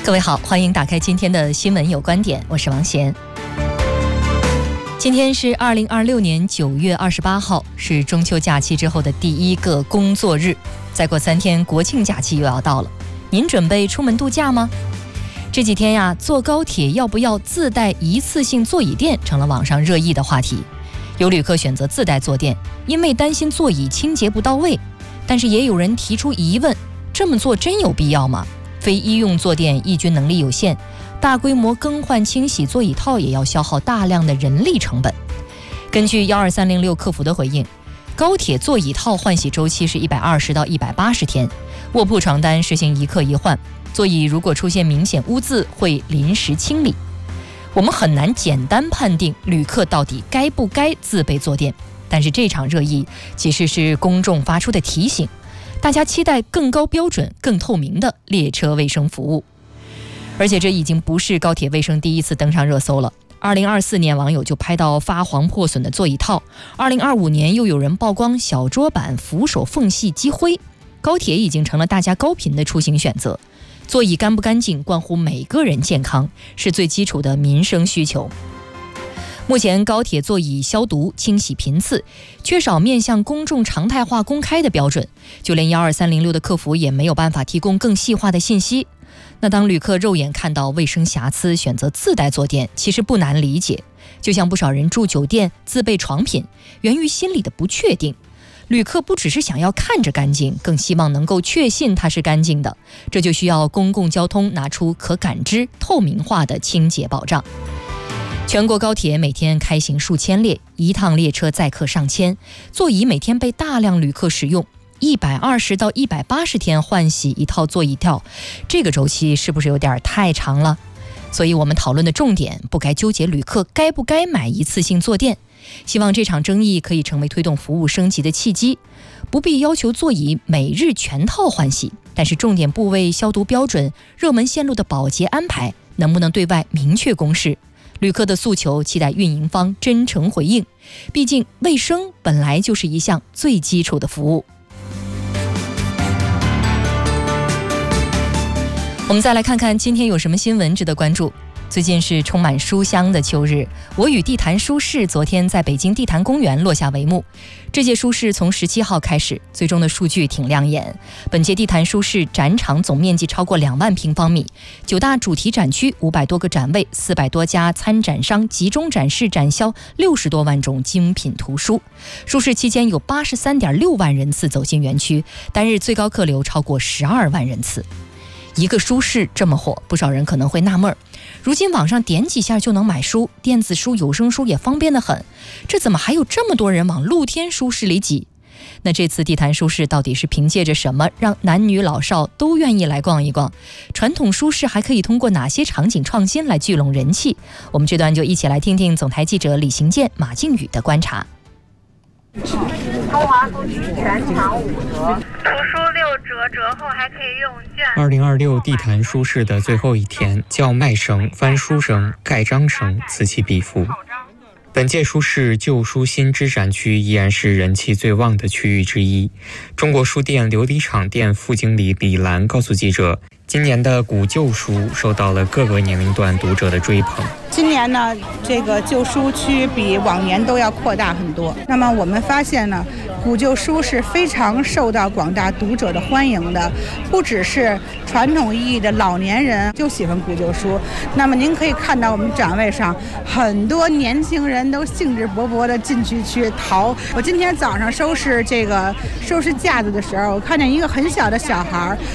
各位好，欢迎打开今天的新闻有观点，我是王贤。今天是2026年9月28号，是中秋假期之后的第一个工作日。再过3天，国庆假期又要到了，您准备出门度假吗？这几天呀，坐高铁要不要自带一次性座椅垫成了网上热议的话题。有旅客选择自带坐垫，因为担心座椅清洁不到位。但是也有人提出疑问，这么做真有必要吗？非医用坐垫抑菌能力有限，大规模更换清洗座椅套也要消耗大量的人力成本。根据12306客服的回应，高铁座椅套换洗周期是120到180天，卧铺床单实行1克1换，座椅如果出现明显污渍会临时清理。我们很难简单判定旅客到底该不该自备坐垫，但是这场热议其实是公众发出的提醒，大家期待更高标准、更透明的列车卫生服务。而且这已经不是高铁卫生第一次登上热搜了。2024年网友就拍到发黄破损的座椅套，2025年又有人曝光小桌板扶手缝隙积灰。高铁已经成了大家高频的出行选择，座椅干不干净关乎每个人健康，是最基础的民生需求。目前高铁座椅消毒清洗频次缺少面向公众常态化公开的标准，就连12306的客服也没有办法提供更细化的信息。那当旅客肉眼看到卫生瑕疵选择自带坐垫，其实不难理解，就像不少人住酒店自备床品，源于心里的不确定。旅客不只是想要看着干净，更希望能够确信它是干净的，这就需要公共交通拿出可感知透明化的清洁保障。全国高铁每天开行数千列，一趟列车载客上千，座椅每天被大量旅客使用，120到180天换洗一套座椅套，这个周期是不是有点太长了？所以我们讨论的重点不该纠结旅客该不该买一次性坐垫，希望这场争议可以成为推动服务升级的契机。不必要求座椅每日全套换洗，但是重点部位消毒标准、热门线路的保洁安排能不能对外明确公示？旅客的诉求期待运营方真诚回应，毕竟卫生本来就是一项最基础的服务。我们再来看看今天有什么新闻值得关注。最近是充满书香的秋日，我与地坛书市昨天在北京地坛公园落下帷幕。这届书市从17号开始，最终的数据挺亮眼。本届地坛书市展场总面积超过2万平方米，9大主题展区500多个展位，400多家参展商集中展示展销60多万种精品图书。书市期间有83.6万人次走进园区，单日最高客流超过12万人次。一个书市这么火，不少人可能会纳闷，如今网上点几下就能买书，电子书、有声书也方便得很，这怎么还有这么多人往露天书市里挤？那这次地坛书市到底是凭借着什么让男女老少都愿意来逛一逛？传统书市还可以通过哪些场景创新来聚拢人气？我们这段就一起来听听总台记者李行健、马靖宇的观察。 中华书局全场5折，图书6折，折后还可以用券。 2026地坛书市的最后一天，叫卖声、翻书声、盖章声此起彼伏。本届书市旧书新知展区依然是人气最旺的区域之一。中国书店琉璃厂店副经理李兰告诉记者，今年的古旧书受到了各个年龄段读者的追捧。 今年呢，这个旧书区比往年都要扩大很多。那么我们发现呢，古旧书是非常受到广大读者的欢迎的，不只是传统意义的老年人就喜欢古旧书。那么您可以看到我们展位上很多年轻人都兴致勃勃的进去淘。我今天早上收拾架子的时候，我看见一个很小的小孩